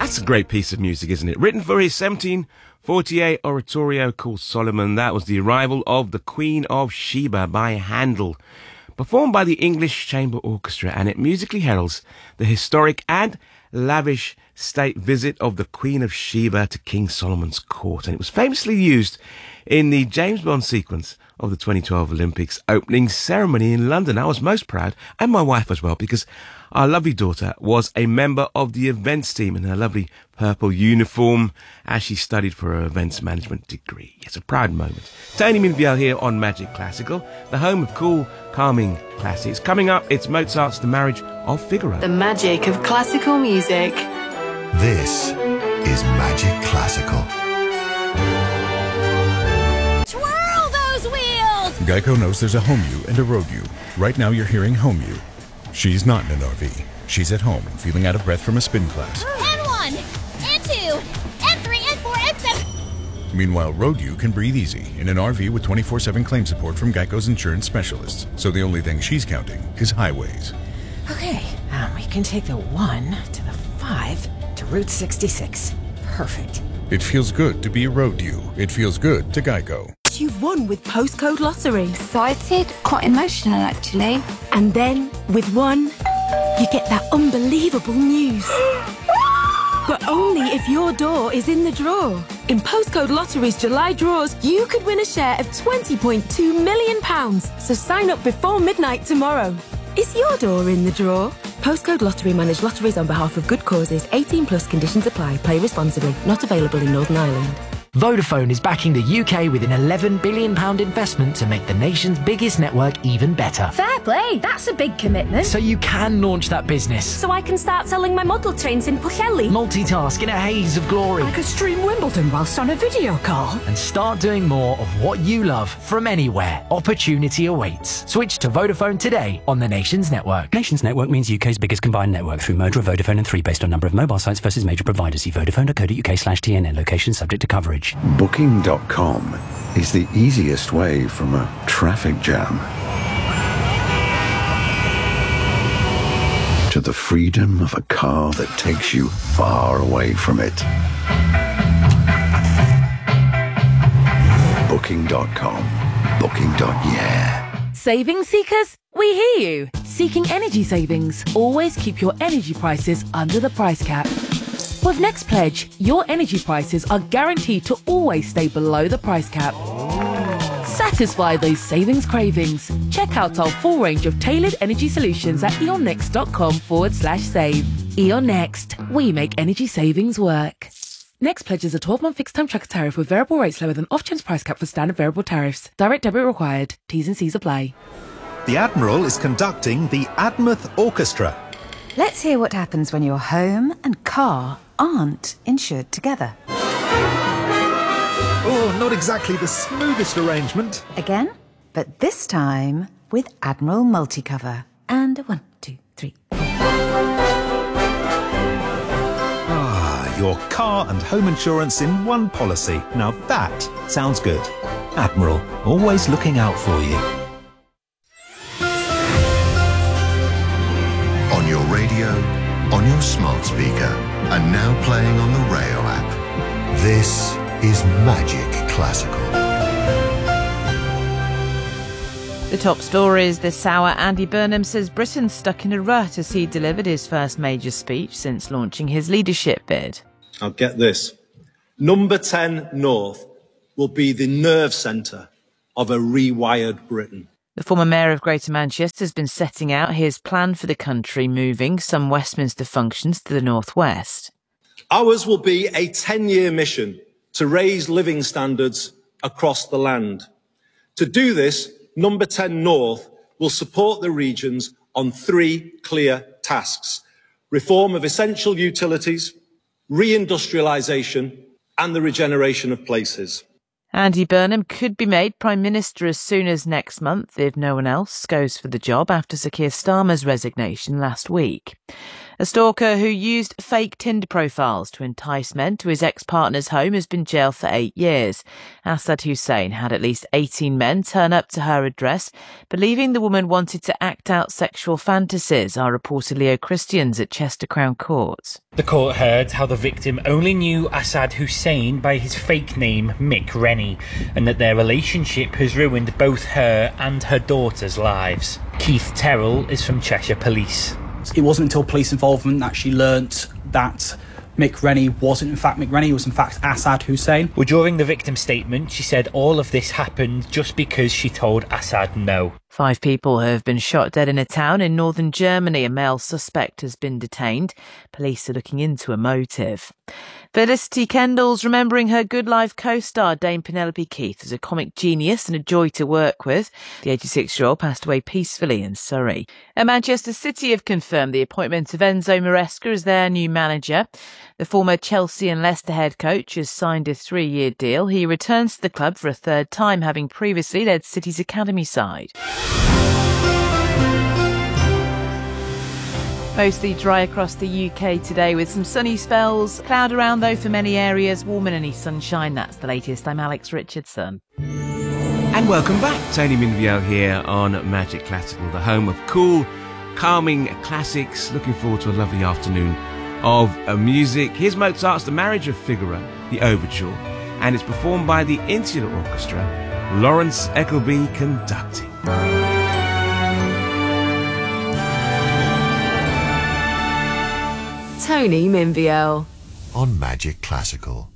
That's a great piece of music, isn't it? Written for his 1748 oratorio called Solomon. That was the arrival of the Queen of Sheba by Handel, performed by the English Chamber Orchestra, and it musically heralds the historic and lavish state visit of the Queen of Sheba to King Solomon's court. And it was famously used in the James Bond sequence of the 2012 Olympics opening ceremony in London. I was most proud, and my wife as well, because our lovely daughter was a member of the events team in her lovely purple uniform as she studied for her events management degree. It's a proud moment. Tony Minviel here on Magic Classical, the home of cool, calming classics. Coming up, it's Mozart's The Marriage of Figaro. The magic of classical music. This is Magic Classical. Twirl those wheels! Geico knows there's a home you and a road you. Right now you're hearing home you. She's not in an RV. She's at home, feeling out of breath from a spin class. And 1, and 2, and 3, and 4, and 7. Meanwhile, road you can breathe easy in an RV with 24/7 claim support from Geico's insurance specialists. So the only thing she's counting is highways. Okay, we can take the 1 to the 5 to Route 66. Perfect. It feels good to be a road you. It feels good to Geico. You've won with Postcode Lottery. Excited, quite emotional actually. And then, with one, you get that unbelievable news. But only if your door is in the draw. In Postcode Lottery's July draws, you could win a share of £20.2 million. So sign up before midnight tomorrow. Is your door in the draw? Postcode Lottery manage lotteries on behalf of good causes. 18 plus conditions apply. Play responsibly. Not available in Northern Ireland. Vodafone is backing the UK with an £11 billion investment to make the nation's biggest network even better. Fair play, that's a big commitment. So you can launch that business. So I can start selling my model trains in Pwllheli. Multitask in a haze of glory. I could stream Wimbledon whilst on a video call. And start doing more of what you love from anywhere. Opportunity awaits. Switch to Vodafone today on the Nations Network. Nations Network means UK's biggest combined network through merger of Vodafone and 3 based on number of mobile sites versus major providers. See vodafone.co.uk/TNN. Location subject to coverage. Booking.com is the easiest way from a traffic jam to the freedom of a car that takes you far away from it. Booking.com. Booking.yeah. Savings seekers, we hear you. Seeking energy savings. Always keep your energy prices under the price cap. With Next Pledge, your energy prices are guaranteed to always stay below the price cap. Satisfy those savings cravings. Check out our full range of tailored energy solutions at eonnext.com/save. Eon Next, we make energy savings work. Next Pledge is a 12-month fixed-term tracker tariff with variable rates lower than off-chance price cap for standard variable tariffs. Direct debit required. T's and C's apply. The Admiral is conducting the Admouth Orchestra. Let's hear what happens when your home and car aren't insured together. Oh, not exactly the smoothest arrangement. Again, but this time with Admiral Multicover. And 1, 2, 3. Your car and home insurance in one policy. Now that sounds good. Admiral, always looking out for you. On your radio, on your smart speaker, and now playing on the Rayo app. This is Magic Classical. The top stories this hour. Andy Burnham says Britain's stuck in a rut as he delivered his first major speech since launching his leadership bid. Now get this. Number 10 North will be the nerve centre of a rewired Britain. The former mayor of Greater Manchester has been setting out his plan for the country, moving some Westminster functions to the northwest. Ours will be a 10-year mission to raise living standards across the land. To do this, Number 10 North will support the regions on 3 clear tasks: reform of essential utilities, reindustrialisation and the regeneration of places. Andy Burnham could be made Prime Minister as soon as next month if no one else goes for the job after Sir Keir Starmer's resignation last week. A stalker who used fake Tinder profiles to entice men to his ex-partner's home has been jailed for 8 years. Assad Hussein had at least 18 men turn up to her address, believing the woman wanted to act out sexual fantasies, our reporter Leo Christians at Chester Crown Court. The court heard how the victim only knew Assad Hussein by his fake name Mick Rennie, and that their relationship has ruined both her and her daughter's lives. Keith Terrell is from Cheshire Police. It wasn't until police involvement that she learnt that Mick Rennie wasn't in fact Mick Rennie, it was in fact Assad Hussein. Well, during the victim's statement, she said all of this happened just because she told Assad no. 5 people have been shot dead in a town in northern Germany. A male suspect has been detained. Police are looking into a motive. Felicity Kendall's remembering her Good Life co-star Dame Penelope Keith as a comic genius and a joy to work with. The 86-year-old passed away peacefully in Surrey. And Manchester City have confirmed the appointment of Enzo Maresca as their new manager. The former Chelsea and Leicester head coach has signed a 3-year deal. He returns to the club for a 3rd time, having previously led City's academy side. Mostly dry across the UK today with some sunny spells. Cloud around though for many areas. Warm and any sunshine. That's the latest. I'm Alex Richardson. And welcome back. Tony Minvio here on Magic Classical, the home of cool, calming classics. Looking forward to a lovely afternoon of music. Here's Mozart's The Marriage of Figaro, the overture, and it's performed by the Insular Orchestra, Lawrence Eckelby conducting. Tony Minvio on Magic Classical.